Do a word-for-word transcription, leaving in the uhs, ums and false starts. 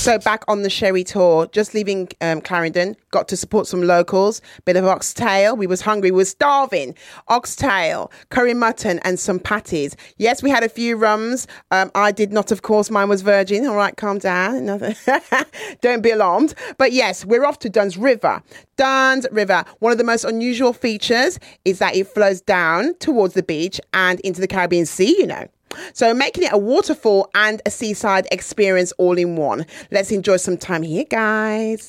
So back on the Sherry tour, just leaving um, Clarendon, got to support some locals, bit of oxtail. We was hungry, we was starving. Oxtail, curry mutton and some patties. Yes, we had a few rums. Um, I did not, of course, mine was virgin. All right, calm down. Don't be alarmed. But yes, we're off to Dunn's River. Dunn's River. One of the most unusual features is that it flows down towards the beach and into the Caribbean Sea, you know. So making it a waterfall and a seaside experience all in one. Let's enjoy some time here, guys.